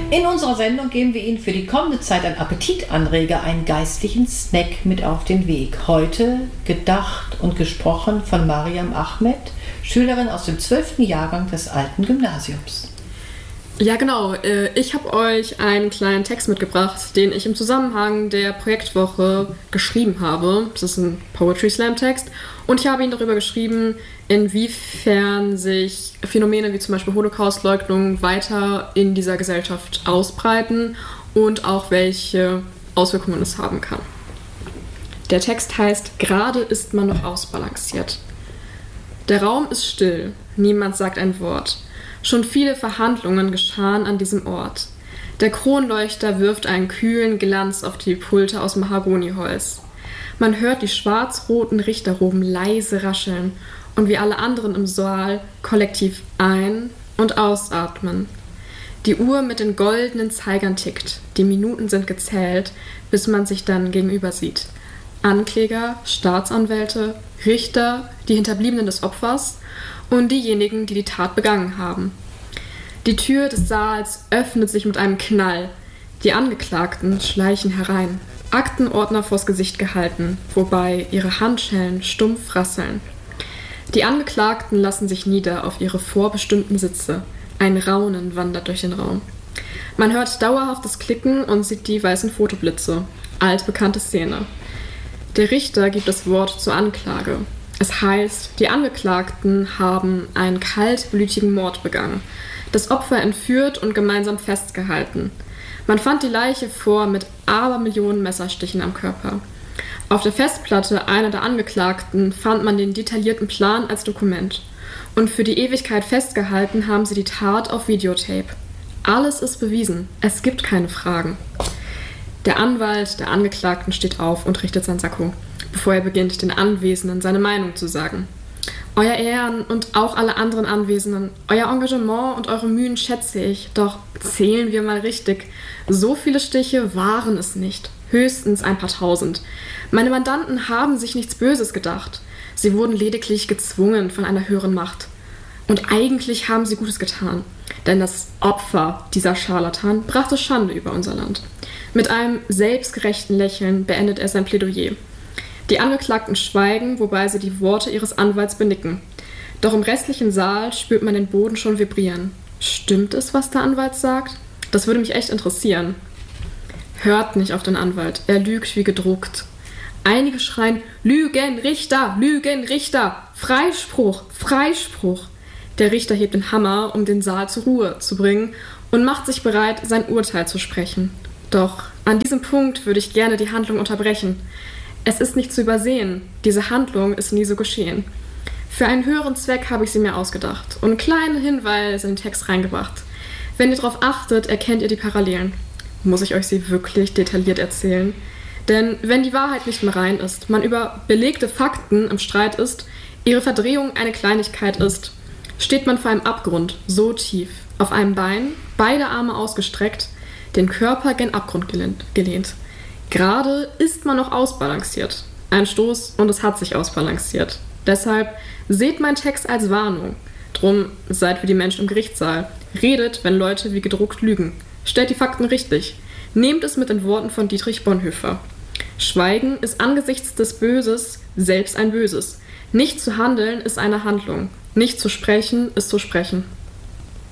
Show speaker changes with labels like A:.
A: In unserer Sendung geben wir Ihnen für die kommende Zeit einen Appetitanreger, einen geistlichen Snack mit auf den Weg. Heute gedacht und gesprochen von Mariam Ahmed, Schülerin aus dem 12. Jahrgang des Alten Gymnasiums.
B: Ja, genau. Ich habe euch einen kleinen Text mitgebracht, den ich im Zusammenhang der Projektwoche geschrieben habe. Das ist ein Poetry Slam Text. Und ich habe ihn darüber geschrieben, inwiefern sich Phänomene wie zum Beispiel Holocaustleugnung weiter in dieser Gesellschaft ausbreiten und auch welche Auswirkungen es haben kann. Der Text heißt: Gerade ist man noch ausbalanciert. Der Raum ist still, niemand sagt ein Wort. Schon viele Verhandlungen geschahen an diesem Ort. Der Kronleuchter wirft einen kühlen Glanz auf die Pulte aus Mahagoniholz. Man hört die schwarz-roten Richterroben leise rascheln und wie alle anderen im Saal kollektiv ein- und ausatmen. Die Uhr mit den goldenen Zeigern tickt, die Minuten sind gezählt, bis man sich dann gegenüber sieht. Ankläger, Staatsanwälte, Richter, die Hinterbliebenen des Opfers und diejenigen, die die Tat begangen haben. Die Tür des Saals öffnet sich mit einem Knall. Die Angeklagten schleichen herein, Aktenordner vors Gesicht gehalten, wobei ihre Handschellen stumpf rasseln. Die Angeklagten lassen sich nieder auf ihre vorbestimmten Sitze. Ein Raunen wandert durch den Raum. Man hört dauerhaftes Klicken und sieht die weißen Fotoblitze. Altbekannte Szene. Der Richter gibt das Wort zur Anklage. Es heißt, die Angeklagten haben einen kaltblütigen Mord begangen, das Opfer entführt und gemeinsam festgehalten. Man fand die Leiche vor mit Abermillionen Messerstichen am Körper. Auf der Festplatte einer der Angeklagten fand man den detaillierten Plan als Dokument. Und für die Ewigkeit festgehalten haben sie die Tat auf Videotape. Alles ist bewiesen. Es gibt keine Fragen. Der Anwalt der Angeklagten steht auf und richtet sein Sakko, bevor er beginnt, den Anwesenden seine Meinung zu sagen. Euer Ehren und auch alle anderen Anwesenden, euer Engagement und eure Mühen schätze ich, doch zählen wir mal richtig. So viele Stiche waren es nicht, höchstens ein paar tausend. Meine Mandanten haben sich nichts Böses gedacht. Sie wurden lediglich gezwungen von einer höheren Macht. Und eigentlich haben sie Gutes getan, denn das Opfer dieser Scharlatan brachte Schande über unser Land. Mit einem selbstgerechten Lächeln beendet er sein Plädoyer. Die Angeklagten schweigen, wobei sie die Worte ihres Anwalts benicken. Doch im restlichen Saal spürt man den Boden schon vibrieren. Stimmt es, was der Anwalt sagt? Das würde mich echt interessieren. Hört nicht auf den Anwalt, er lügt wie gedruckt. Einige schreien: Lügenrichter, Lügenrichter, Freispruch, Freispruch. Der Richter hebt den Hammer, um den Saal zur Ruhe zu bringen und macht sich bereit, sein Urteil zu sprechen. Doch an diesem Punkt würde ich gerne die Handlung unterbrechen. Es ist nicht zu übersehen, diese Handlung ist nie so geschehen. Für einen höheren Zweck habe ich sie mir ausgedacht und kleine Hinweise in den Text reingebracht. Wenn ihr darauf achtet, erkennt ihr die Parallelen. Muss ich euch sie wirklich detailliert erzählen? Denn wenn die Wahrheit nicht mehr rein ist, man über belegte Fakten im Streit ist, ihre Verdrehung eine Kleinigkeit ist, steht man vor einem Abgrund, so tief, auf einem Bein, beide Arme ausgestreckt, den Körper gen Abgrund gelehnt. Gerade ist man noch ausbalanciert. Ein Stoß und es hat sich ausbalanciert. Deshalb seht meinen Text als Warnung. Drum seid wie die Menschen im Gerichtssaal. Redet, wenn Leute wie gedruckt lügen. Stellt die Fakten richtig. Nehmt es mit den Worten von Dietrich Bonhoeffer. Schweigen ist angesichts des Böses selbst ein Böses. Nicht zu handeln ist eine Handlung. Nicht zu sprechen ist zu sprechen.